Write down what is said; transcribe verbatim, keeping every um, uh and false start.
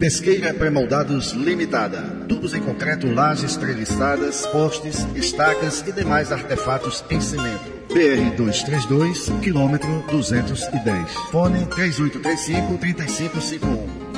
Pesqueira Pré-Moldados Limitada. Tubos em concreto, lajes treliçadas, postes, estacas e demais artefatos em cimento. P R duzentos e trinta e dois, quilômetro duzentos e dez. Fone três oito três cinco, três cinco cinco um.